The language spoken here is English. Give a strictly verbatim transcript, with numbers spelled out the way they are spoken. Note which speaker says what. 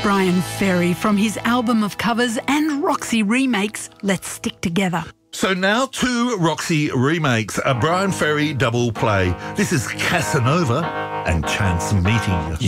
Speaker 1: Bryan Ferry from his album of covers and Roxy remakes, Let's Stick Together.
Speaker 2: So now two Roxy remakes, a Bryan Ferry double play. This is Casanova and Chance Meeting.